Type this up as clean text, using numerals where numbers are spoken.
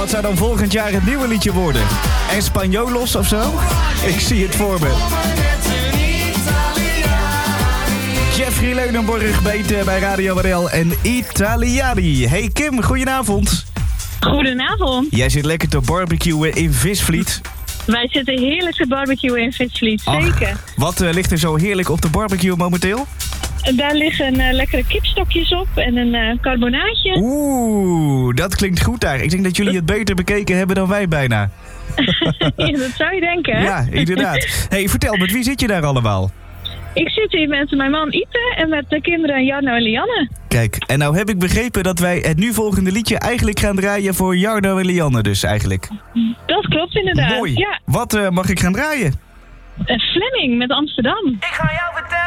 Wat zou dan volgend jaar het nieuwe liedje worden? Españolos of zo? Ik zie het voor me. Jeffrey Leunenborg bij Radio WRL en Italiani. Hey Kim, goedenavond. Goedenavond. Jij zit lekker te barbecuen in Visvliet. Wij zitten heerlijk te barbecuen in Visvliet, zeker. Wat ligt er zo heerlijk op de barbecue momenteel? Daar liggen lekkere kipstokjes op en een carbonaatje. Oeh, dat klinkt goed daar. Ik denk dat jullie het beter bekeken hebben dan wij bijna. Ja, dat zou je denken, hè? Ja, inderdaad. Hey, vertel, met wie zit je daar allemaal? Ik zit hier met mijn man Ite en met de kinderen Jarno en Lianne. Kijk, en nou heb ik begrepen dat wij het nu volgende liedje eigenlijk gaan draaien voor Jarno en Lianne dus eigenlijk. Dat klopt inderdaad. Mooi. Ja. Wat mag ik gaan draaien? Fleming met Amsterdam. Ik ga jou vertellen.